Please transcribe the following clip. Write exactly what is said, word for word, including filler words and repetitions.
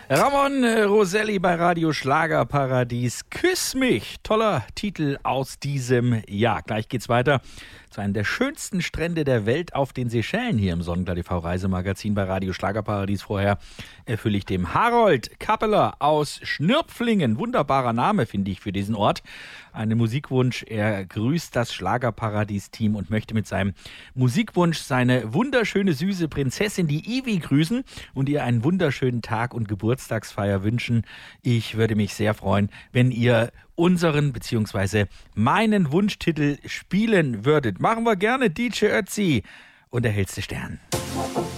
Ramon Roselli bei Radio Schlagerparadies. Küss mich. Toller Titel aus diesem Jahr. Gleich geht's weiter zu einem der schönsten Strände der Welt auf den Seychellen hier im Sonnenklar T V Reisemagazin bei Radio Schlagerparadies. Vorher erfülle ich dem Harold Kappeler aus Schnürpflingen. Wunderbarer Name, finde ich, für diesen Ort. Einen Musikwunsch. Er grüßt das Schlagerparadies-Team und möchte mit seinem Musikwunsch seine wunderschöne, süße Prinzessin, die Ivi, grüßen und ihr einen wunderschönen Tag und Geburtstagsfeier wünschen. Ich würde mich sehr freuen, wenn ihr unseren bzw. meinen Wunschtitel spielen würdet. Machen wir gerne, D J Ötzi und der hellste Stern.